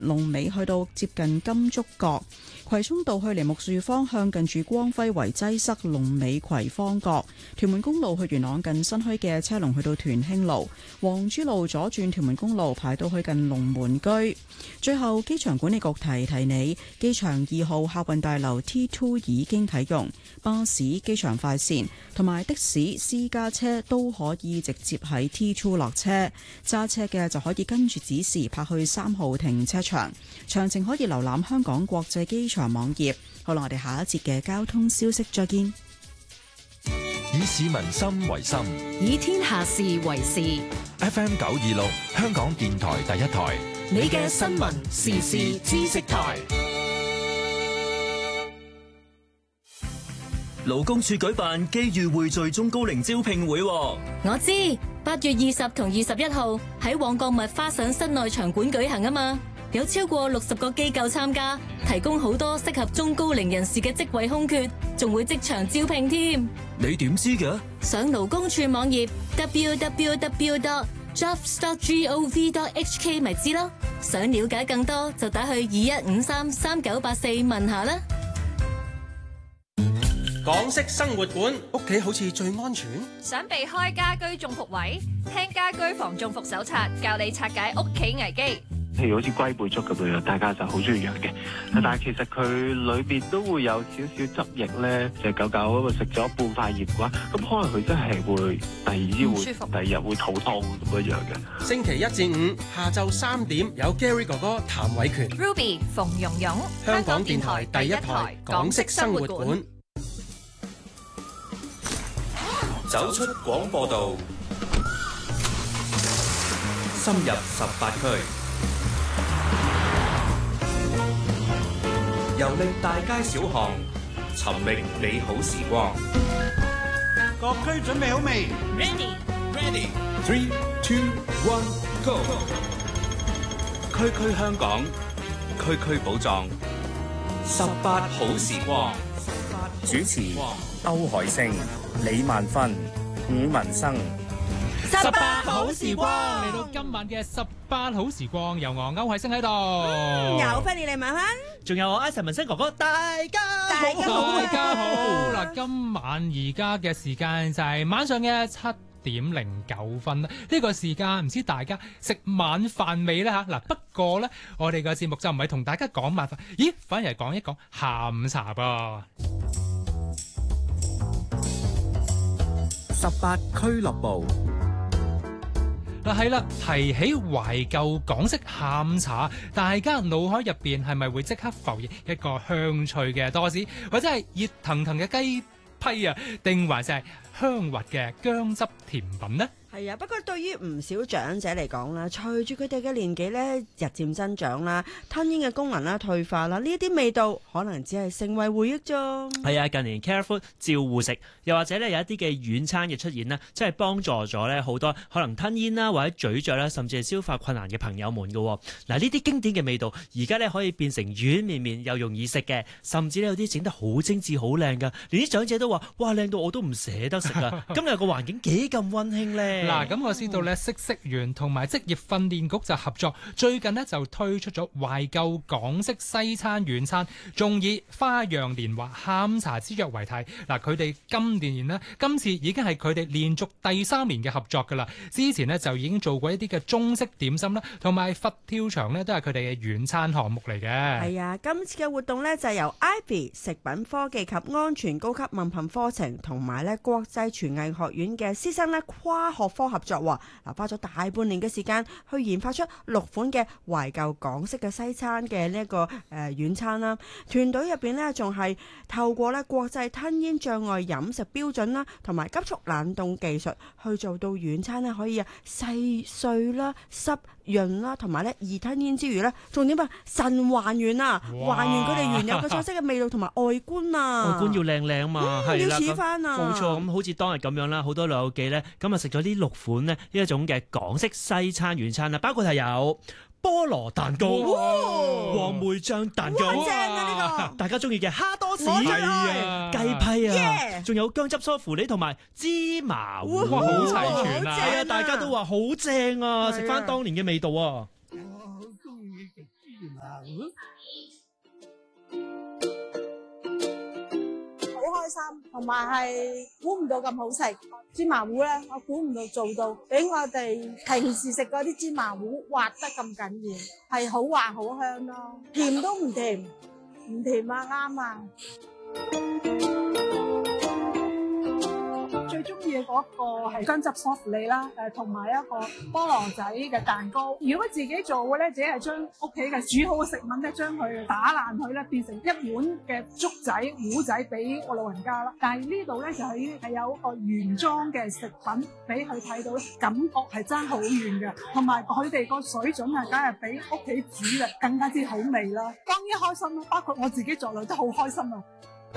龍尾去到接近金竹角。葵涌道去梨木樹方向近住光輝圍擠塞，龍尾葵芳角。屯門公路去元朗近新墟嘅車龍去到屯興路。黃珠路左轉屯門公路排到去近龍門居。最後，機場管理局提提你，機場2號客運大樓 T2 已經啟用，巴士、機場快線同埋的士、私家車都可以直接喺 T2 落車。揸車嘅就可以跟住指示泊去3號停車場。詳情可以瀏覽香港國際機場網頁。好啦，我哋下一節嘅交通消息再見。 以市民心為心， 以天下事為事。 FM 926香港電台第一台， 你嘅新聞時事知識台。 勞工處舉辦機遇匯聚中高齡招聘會， 我知8月20同21號喺旺角麥花臣室內場館舉行啊嘛。有超過60個機構參加，提供好多適合中高齡人士嘅職位空缺，仲會即場招聘添。 你點知嘅？ 上勞工處網頁 www.jobs.gov.hk 咪知咯。想了解更多就打去21533984問下啦。 港式生活館，屋企好似最安全。 想避開家居中伏位？聽家居防中伏手冊，教你拆解屋企危機。 譬如好似龜背竹咁樣，大家就好中意養嘅。但係其實佢裏邊都會有少少汁液咧，隻狗狗咁啊食咗半塊葉嘅話，咁可能佢真係會第二日會肚痛咁樣嘅。 星期1至5下晝3點有 Gary 哥哥譚偉權 Ruby 馮蓉蓉， 香港電台第一台港式生活館。 走出廣播道，深入18區，遊歷大街小巷，尋覓美好時光。 各區準備好未 ？Ready。3、2、1 Go！ 區區香港，區區寶藏，18好時光。 主持歐海星、李萬芬、伍文生。 18好時光嚟到今晚嘅18好時光，由我歐海星喺度， 有 Fanny 李萬芬， 仲有我 Ivan 文生哥哥，大家好。 嗱，今晚而家嘅時間就係晚上嘅7:09呢個時間，唔知大家食晚飯未呢？嗱，不過呢，我哋嘅節目就唔係同大家講晚飯，咦，反而係講一講下午茶噃。 18俱樂部。 嗱，係啦，提起懷舊港式下午茶，大家腦海入邊係咪會即刻浮現一個香脆嘅多士，或者係熱騰騰嘅雞批啊，定還是係香滑嘅薑汁甜品呢？ 係啊，不過對於唔少長者嚟講啦，隨住佢哋嘅年紀咧日漸增長啦，吞嚥嘅功能啦退化啦，呢一啲味道可能只係成為回憶啫。 係啊，近年 Carefood 照護食，又或者咧有一啲嘅軟餐嘅出現呢，即係幫助咗咧好多可能吞嚥啦或者咀嚼啦，甚至係消化困難嘅朋友們嘅。嗱，呢啲經典嘅味道，而家咧可以變成軟綿綿又容易食嘅，甚至咧有啲整得好精緻好靚噶，連啲長者都話：哇，靚到我都唔捨得食啊！今日個環境幾咁溫馨咧〜 嗱，咁我知道咧，嗇色園同埋職業訓練局就合作，最近呢就推出咗懷舊港式西餐軟餐，仲以花樣年華下午茶之約為題。嗱，佢哋今次已經係佢哋連續第3年嘅合作㗎啦。之前呢就已經做過一啲嘅中式點心啦，同埋佛跳牆呢都係佢哋嘅軟餐項目嚟嘅。 係啊，今次嘅活動呢就係由 Ivy 食品科技及安全高級文憑課程同埋咧國際廚藝學院嘅師生咧跨學科合作。嗱，花咗大半年嘅時間去研發出6款嘅懷舊港式嘅西餐嘅呢一個軟餐啦。團隊入邊呢仲係透過咧國際吞嚥障礙飲食標準啦，同埋急速冷凍技術去做到軟餐呢可以細碎啦、濕潤啦，同埋咧易吞嚥之餘呢，重點神還原啊，還原佢哋原有嘅菜式嘅味道同埋外觀啊。 外觀要靚靚嘛，係啦， 要似翻啊， 冇錯。咁好似當日咁樣啦，好多老友記呢，今日食咗呢6款呢一種嘅港式西餐軟餐啦，包括係有菠蘿蛋糕、黃梅醬蛋糕， 正啊呢個， 大家中意嘅蝦多士、 雞批啊，仲有薑汁梳芙梨同埋芝麻糊， 好齊全啊！ 係啊，大家都話好正啊，食翻當年嘅味道啊！ 好開心，同埋係估唔到咁好食。芝麻糊咧，我估唔到做到比我哋平時食嗰啲芝麻糊滑得咁緊要，係好滑好香咯。甜都唔甜，唔甜啊，啱啊！最中意嘅嗰個係薑汁梳芙利啦，同埋一個菠蘿仔嘅蛋糕。如果自己做嘅咧，只係將屋企嘅煮好嘅食物咧，將佢打爛佢咧，變成一碗嘅粥仔、糊仔俾我老人家啦。但係呢度咧就係有一個原裝嘅食品俾佢睇到，感覺係爭好遠嘅，同埋佢哋個水準啊，梗係比屋企煮嘅更加之好味啦。當然開心啦，包括我自己做落都好開心啊！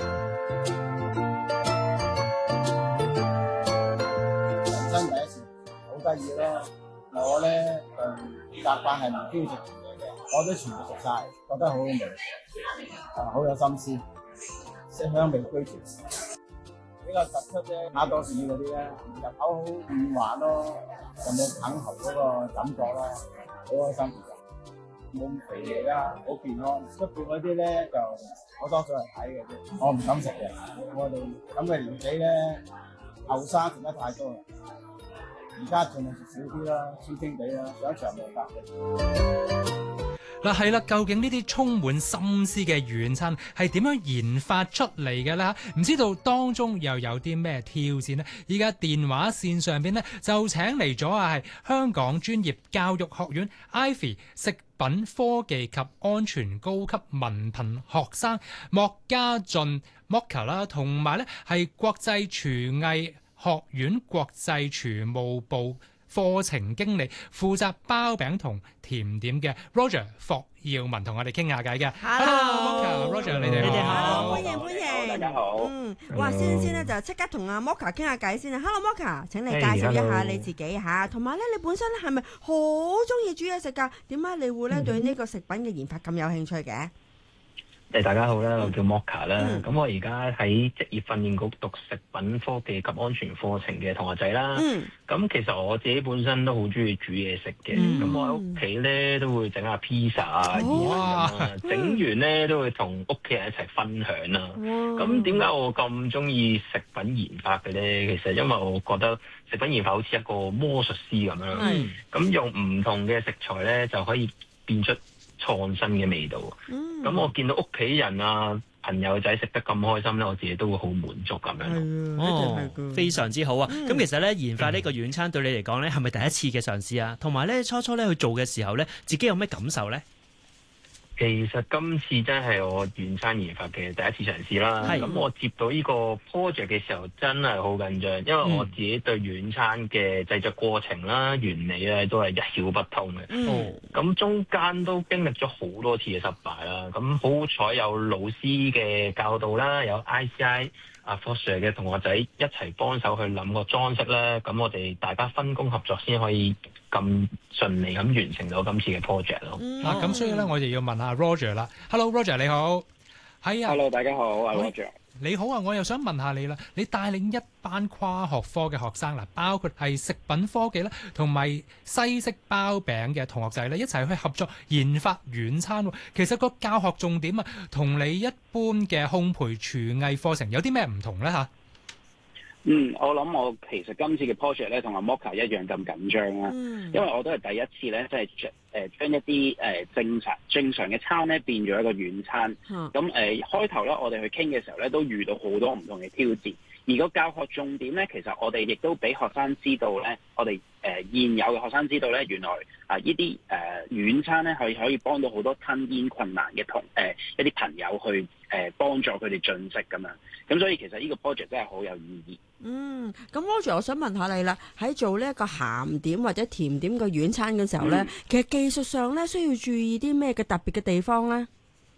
第一次好得意咯！我咧習慣係唔中意食甜嘢嘅，我都全部食晒，覺得好好味，好有心思，色香味俱全。比較突出啫，亞多士嗰啲咧，入口好軟滑咯，有冇啃喉嗰個感覺咯，好開心。冇咁肥膩啦，好健康。出邊嗰啲咧就我多數係睇嘅啫，我唔敢食嘅。我哋咁嘅年紀咧，後生食得太多啦。而家盡量食少啲啦，清清地啦，想長命百歲。 嗱係啦，究竟呢啲充滿心思嘅軟餐係點樣研發出嚟嘅咧？唔知道當中又有啲咩挑戰呢？依家電話線上邊呢，就請嚟咗係香港專業教育學院 Ivy 食品科技及安全高級文憑學生莫家俊 Mocha 啦，同埋咧係國際廚藝學院國際廚務部課程經理，負責包餅同甜點嘅 Roger 霍耀文同我哋傾下偈嘅。Hello Mocha，Roger 你哋好， 歡迎， 大家好。 哇，先咧就即刻同阿 Mocha 傾下偈先啊。Hello Mocha，請你介紹一下你自己嚇，同埋咧你本身咧係咪好中意煮嘢食㗎？點解你會咧對呢個食品嘅研發咁有興趣嘅？ 大家好啦，我叫 Mocha 啦。咁我而家喺職業訓練局讀食品科技及安全課程嘅同學仔啦。咁其實我自己本身都好中意煮嘢食嘅。咁我喺屋企咧都會整下 pizza 啊、意粉整完咧都會同屋企人一齊分享啦。咁點解我咁中意食品研發嘅咧？其實因為我覺得食品研發好似一個魔術師咁樣。咁用唔同嘅食材咧就可以變出創新嘅味道，咁我見到屋企人啊、朋友仔食得咁開心咧，我自己都會好滿足咁樣。 非常之好啊！咁其實咧研發呢個軟餐對你嚟講咧係咪第一次嘅嘗試啊？同埋咧初咧去做嘅時候咧，自己有咩感受咧？ 其實今次真係我軟餐研發嘅第一次嘗試啦。咁我接到呢個 project 嘅時候真係好緊張，因為我自己對軟餐嘅製作過程啦、原理咧都係一竅不通嘅。咁中間都經歷咗好多次嘅失敗啦。咁好彩有老師嘅教導啦，有 ICI 阿 Foster 嘅同學仔一齊幫手去諗個裝飾啦。咁我哋大家分工合作先可以咁順利咁完成到今次嘅 project 咯。 咁所以咧，我哋要問下 Roger 啦。Hello Roger 你好，係啊。 Hello 大家好，我係 Roger。 你好啊，我又想問下你啦。你帶領一班跨學科嘅學生啦，包括係食品科技啦，同埋西式包餅嘅同學仔咧，一齊去合作研發軟餐。其實個教學重點啊，同你一般嘅烘焙廚藝課程有啲咩唔同咧嚇？ 我諗我其實今次嘅 project 咧，同阿 Mocha 一樣咁緊張啦。因為我都係第一次咧，即係將一啲正常嘅餐咧變咗一個軟餐。咁開頭咧，我哋去傾嘅時候咧，都遇到好多唔同嘅挑戰。而個教學重點咧，其實我哋亦都俾學生知道咧，我哋現有嘅學生知道咧，原來呢啲軟餐咧係可以幫到好多吞嚥困難嘅一啲朋友去幫助佢哋進食咁樣。咁所以其實呢個 project 真係好有意義。 咁 Roger 我想問下你啦，喺做呢一個鹹點或者甜點嘅軟餐嘅時候咧，其實技術上咧需要注意啲咩嘅特別嘅地方咧？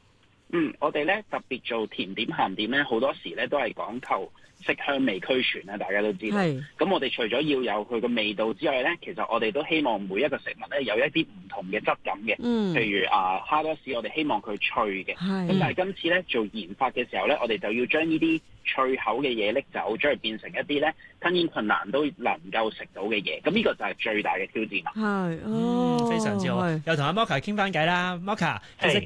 我哋咧特別做甜點鹹點咧，好多時咧都係講求色香味俱全啦，大家都知道。咁我哋除咗要有佢個味道之外咧，其實我哋都希望每一個食物咧有一啲唔同嘅質感嘅。譬如蝦多士，我哋希望佢脆嘅。咁但係今次咧做研發嘅時候咧，我哋就要將呢啲脆口嘅嘢拎走，將佢變成一啲咧吞嚥困難都能夠食到嘅嘢。咁呢個就係最大嘅挑戰啦。 非常之好。又同阿 Mocha 傾翻偈啦。Mocha，其實